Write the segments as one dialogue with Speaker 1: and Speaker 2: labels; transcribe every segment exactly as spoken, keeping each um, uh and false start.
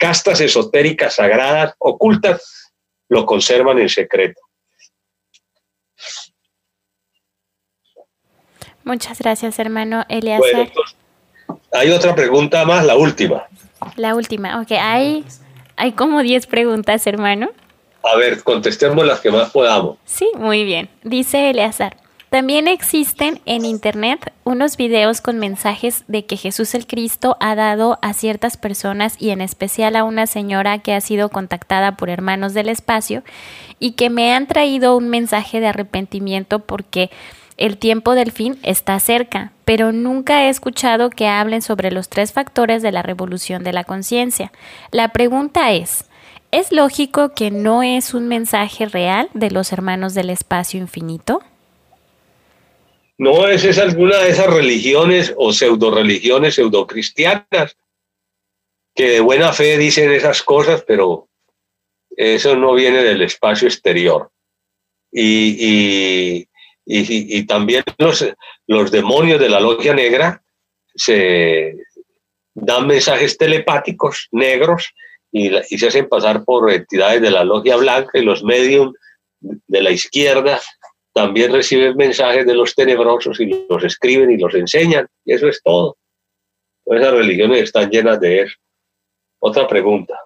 Speaker 1: castas esotéricas sagradas, ocultas, lo conservan en secreto.
Speaker 2: Muchas gracias, hermano Eleazar.
Speaker 1: Bueno, entonces, hay otra pregunta más, la última.
Speaker 2: La última, ok. Hay, hay como diez preguntas, hermano.
Speaker 1: A ver, contestemos las que más podamos.
Speaker 2: Sí, muy bien. Dice Eleazar. También existen en internet unos videos con mensajes de que Jesús el Cristo ha dado a ciertas personas y en especial a una señora que ha sido contactada por hermanos del espacio y que me han traído un mensaje de arrepentimiento porque el tiempo del fin está cerca, pero nunca he escuchado que hablen sobre los tres factores de la revolución de la conciencia. La pregunta es, ¿es lógico que no es un mensaje real de los hermanos del espacio infinito?
Speaker 1: No, esa es alguna de esas religiones o pseudo-religiones, pseudo-cristianas, que de buena fe dicen esas cosas, pero eso no viene del espacio exterior. Y, y, y, y también los, los demonios de la logia negra se dan mensajes telepáticos negros y, y se hacen pasar por entidades de la logia blanca, y los medium de la izquierda también reciben mensajes de los tenebrosos y los escriben y los enseñan, y eso es todo. Esas religiones están llenas de eso. Otra pregunta.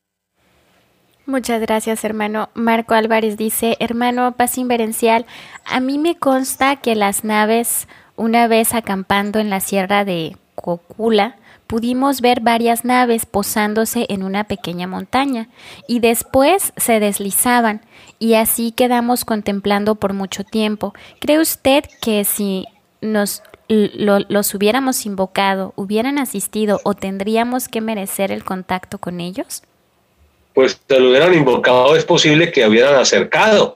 Speaker 2: Muchas gracias, hermano. Marco Álvarez dice, hermano Paz Inverencial, a mí me consta que las naves, una vez acampando en la sierra de Cocula, pudimos ver varias naves posándose en una pequeña montaña y después se deslizaban y así quedamos contemplando por mucho tiempo. ¿Cree usted que si nos lo, los hubiéramos invocado, hubieran asistido o tendríamos que merecer el contacto con ellos?
Speaker 1: Pues se lo hubieran invocado, es posible que hubieran acercado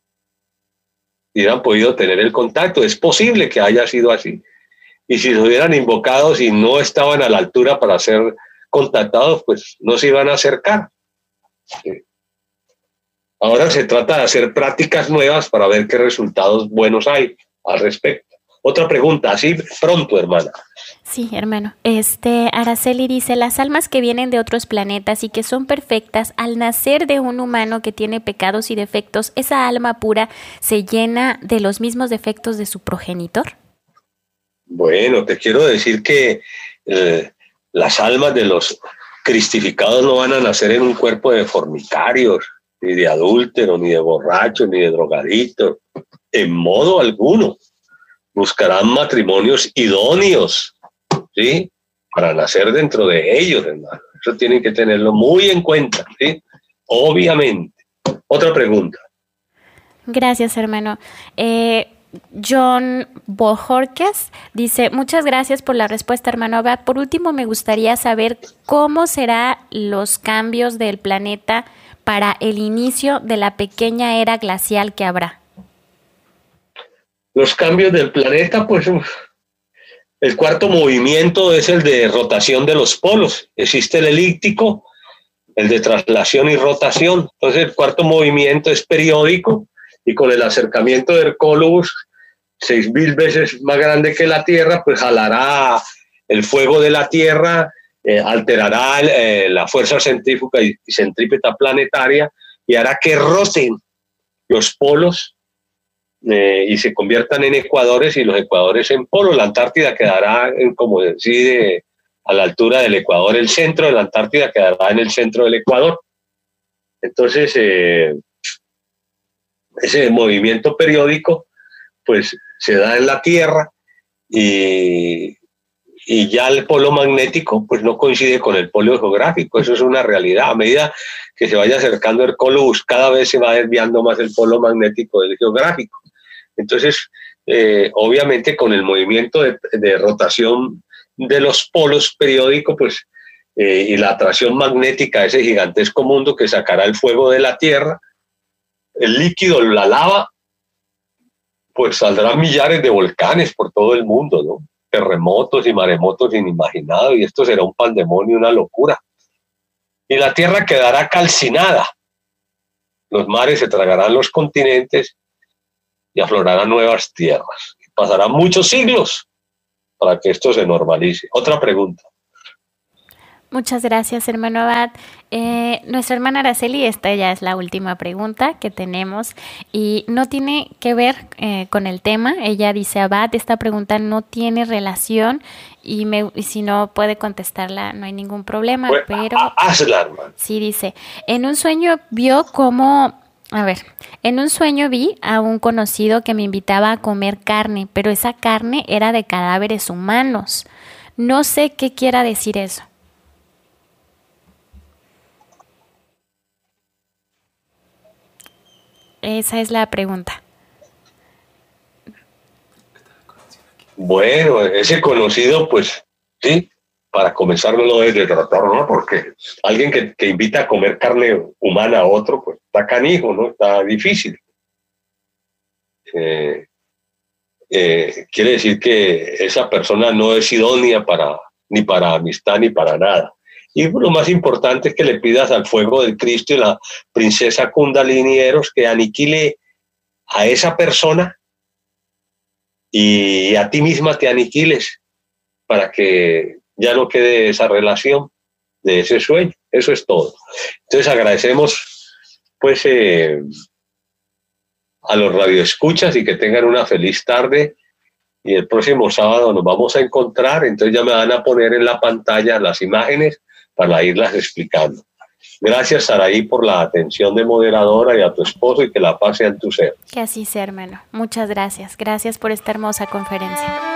Speaker 1: y hubieran podido tener el contacto, es posible que haya sido así. Y si se hubieran invocado, si no estaban a la altura para ser contactados, pues no se iban a acercar. Sí. Ahora se trata de hacer prácticas nuevas para ver qué resultados buenos hay al respecto. Otra pregunta, así pronto, hermana.
Speaker 2: Sí, hermano. Este, Araceli dice, las almas que vienen de otros planetas y que son perfectas, al nacer de un humano que tiene pecados y defectos, ¿esa alma pura se llena de los mismos defectos de su progenitor?
Speaker 1: Bueno, te quiero decir que eh, las almas de los cristificados no van a nacer en un cuerpo de fornicarios, ni de adúlteros, ni de borrachos, ni de drogadictos, en modo alguno. Buscarán matrimonios idóneos, ¿sí? Para nacer dentro de ellos, hermano. Eso tienen que tenerlo muy en cuenta, ¿sí? Obviamente. Otra pregunta.
Speaker 2: Gracias, hermano. Eh, John Bojorquez dice, muchas gracias por la respuesta, hermano Abad. Por último, me gustaría saber cómo serán los cambios del planeta para el inicio de la pequeña era glacial que habrá.
Speaker 1: Los cambios del planeta, pues el cuarto movimiento es el de rotación de los polos. Existe el elíptico, el de traslación y rotación. Entonces el cuarto movimiento es periódico y con el acercamiento de Hercólogos, seis mil veces más grande que la Tierra, pues jalará el fuego de la Tierra, eh, alterará eh, la fuerza centrífuga y centrípeta planetaria y hará que roten los polos Eh, y se conviertan en ecuadores y los ecuadores en polos. La Antártida quedará, en, como decide, a la altura del Ecuador. El centro de la Antártida quedará en el centro del Ecuador. Entonces, eh, ese movimiento periódico pues se da en la Tierra y, y ya el polo magnético pues no coincide con el polo geográfico. Eso es una realidad. A medida que se vaya acercando Hercólogos, cada vez se va desviando más el polo magnético del geográfico. Entonces, eh, obviamente con el movimiento de, de rotación de los polos periódicos, pues, eh, y la atracción magnética de ese gigantesco mundo que sacará el fuego de la Tierra, el líquido, la lava, pues saldrán millares de volcanes por todo el mundo, ¿no? Terremotos y maremotos inimaginados, y esto será un pandemonio, una locura. Y la Tierra quedará calcinada. Los mares se tragarán los continentes y aflorarán nuevas tierras. Pasarán muchos siglos para que esto se normalice. Otra pregunta.
Speaker 2: Muchas gracias, hermano Abad. Eh, nuestra hermana Araceli, esta ya es la última pregunta que tenemos y no tiene que ver eh, con el tema. Ella dice, Abad, esta pregunta no tiene relación y, me, y si no puede contestarla no hay ningún problema,
Speaker 1: Pues,
Speaker 2: pero...
Speaker 1: hazla, hermano.
Speaker 2: Sí, dice, en un sueño vio cómo... A ver, en un sueño vi a un conocido que me invitaba a comer carne, pero esa carne era de cadáveres humanos. No sé qué quiera decir eso. Esa es la pregunta.
Speaker 1: Bueno, ese conocido, pues, sí, para comenzar no lo debes de tratar, ¿no? Porque alguien que, que invita a comer carne humana a otro, pues, está canijo, ¿no? Está difícil. Eh, eh, quiere decir que esa persona no es idónea para, ni para amistad ni para nada. Y lo más importante es que le pidas al fuego del Cristo y la princesa Kundalini Eros que aniquile a esa persona y a ti misma te aniquiles para que ya no quede esa relación de ese sueño. Eso es todo. Entonces agradecemos pues eh, a los radioescuchas y que tengan una feliz tarde. Y el próximo sábado nos vamos a encontrar, entonces ya me van a poner en la pantalla las imágenes para irlas explicando. Gracias, Saraí, por la atención de moderadora y a tu esposo y que la paz sea en tu ser.
Speaker 2: Que así sea, hermano. Muchas gracias. Gracias por esta hermosa conferencia.